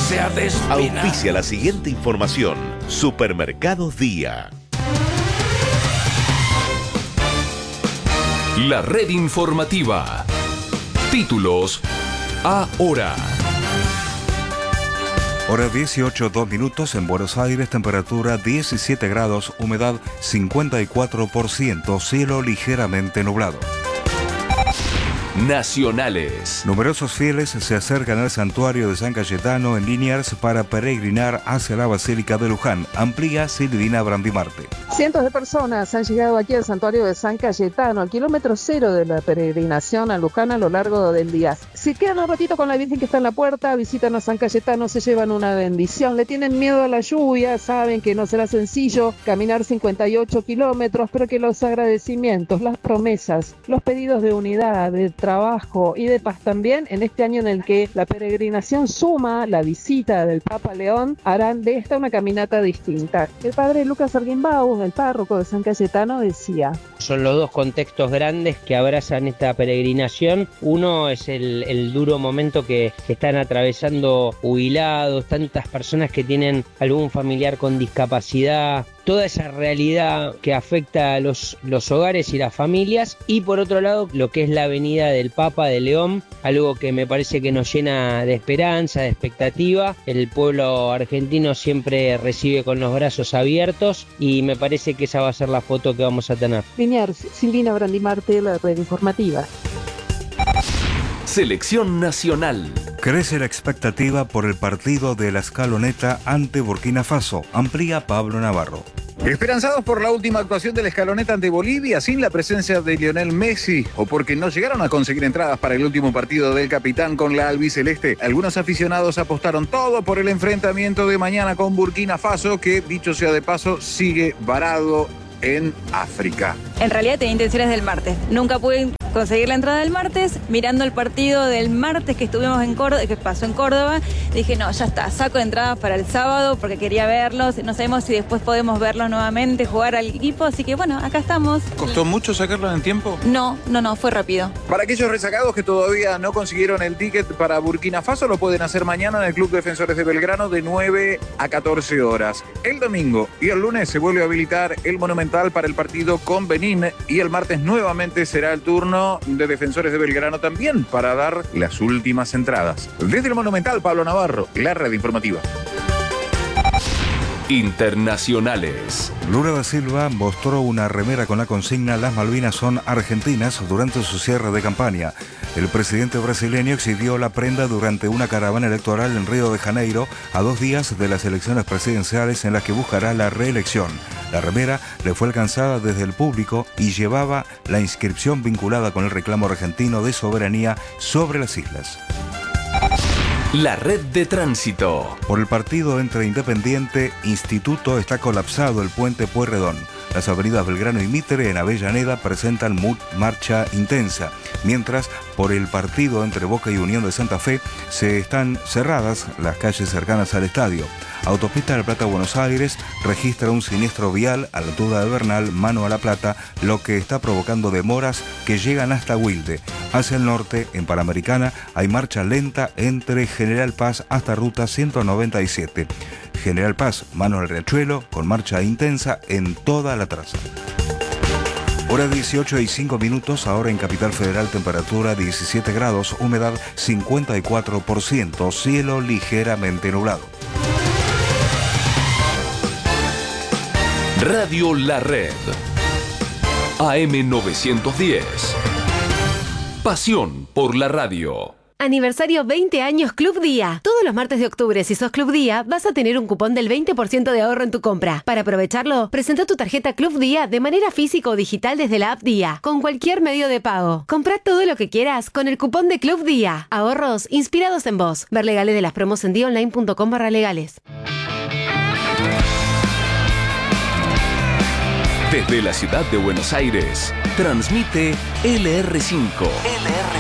sea de espina. Auspicia la siguiente información. Supermercados Día. La red informativa. Títulos ahora. Hora 18, 2 minutos en Buenos Aires, temperatura 17 grados, humedad 54%, cielo ligeramente nublado. Nacionales. Numerosos fieles se acercan al santuario de San Cayetano en Liniers para peregrinar hacia la Basílica de Luján. Amplía Silvina Brandimarte. Cientos de personas han llegado aquí al santuario de San Cayetano, al kilómetro cero de la peregrinación a Luján a lo largo del día. Si quedan un ratito con la Virgen que está en la puerta, visitan a San Cayetano, se llevan una bendición. Le tienen miedo a la lluvia, saben que no será sencillo caminar 58 kilómetros, pero que los agradecimientos, las promesas, los pedidos de unidad, de trabajo y de paz también, en este año en el que la peregrinación suma la visita del Papa León, harán de esta una caminata distinta. El padre Lucas Arguimbau, el párroco de San Cayetano, decía: son los dos contextos grandes que abrazan esta peregrinación. Uno es el duro momento que están atravesando jubilados, tantas personas que tienen algún familiar con discapacidad, toda esa realidad que afecta a los hogares y las familias, y por otro lado lo que es la venida del Papa de León, algo que me parece que nos llena de esperanza, de expectativa. El pueblo argentino siempre recibe con los brazos abiertos y me parece que esa va a ser la foto que vamos a tener. Liniers, Silvina Brandimarte, la red informativa. Selección nacional. Crece la expectativa por el partido de la Escaloneta ante Burkina Faso. Amplía Pablo Navarro. Esperanzados por la última actuación de la Escaloneta ante Bolivia, sin la presencia de Lionel Messi, o porque no llegaron a conseguir entradas para el último partido del capitán con la albiceleste, algunos aficionados apostaron todo por el enfrentamiento de mañana con Burkina Faso, que, dicho sea de paso, sigue varado en África. En realidad tenía intenciones del martes. Nunca pude conseguir la entrada del martes. Mirando el partido del martes que estuvimos en Córdoba, que pasó en Córdoba, dije, no, ya está, saco entradas para el sábado porque quería verlos. No sabemos si después podemos verlos nuevamente, jugar al equipo, así que bueno, acá estamos. ¿Costó mucho sacarlo en tiempo? No, fue rápido. Para aquellos rezagados que todavía no consiguieron el ticket para Burkina Faso, lo pueden hacer mañana en el Club Defensores de Belgrano de 9 a 14 horas. El domingo y el lunes se vuelve a habilitar el Monumental para el partido con Benín, y el martes nuevamente será el turno de Defensores de Belgrano también para dar las últimas entradas. Desde el Monumental, Pablo Navarro, la red informativa. Internacionales. Lula da Silva mostró una remera con la consigna "Las Malvinas son argentinas" durante su cierre de campaña. El presidente brasileño exhibió la prenda durante una caravana electoral en Río de Janeiro, a 2 días de las elecciones presidenciales en las que buscará la reelección. La remera le fue alcanzada desde el público y llevaba la inscripción vinculada con el reclamo argentino de soberanía sobre las islas. La red de tránsito. Por el partido entre Independiente e Instituto está colapsado el puente Pueyrredón. Las avenidas Belgrano y Mitre en Avellaneda presentan marcha intensa, mientras por el partido entre Boca y Unión de Santa Fe se están cerradas las calles cercanas al estadio. Autopista del Plata Buenos Aires registra un siniestro vial a la altura de Bernal, mano a La Plata, lo que está provocando demoras que llegan hasta Wilde. Hacia el norte, en Panamericana, hay marcha lenta entre General Paz hasta Ruta 197. General Paz, mano al Riachuelo, con marcha intensa en toda la traza. Hora 18 y 5 minutos, ahora en Capital Federal, temperatura 17 grados, humedad 54%, cielo ligeramente nublado. Radio La Red. AM 910. Pasión por la radio. Aniversario 20 años Club Día. Todos los martes de octubre, si sos Club Día, vas a tener un cupón del 20% de ahorro en tu compra. Para aprovecharlo, presenta tu tarjeta Club Día de manera física o digital desde la app Día, con cualquier medio de pago. Comprá todo lo que quieras con el cupón de Club Día. Ahorros inspirados en vos. Ver legales de las promos en diaonline.com/legales. Desde la ciudad de Buenos Aires, transmite LR5.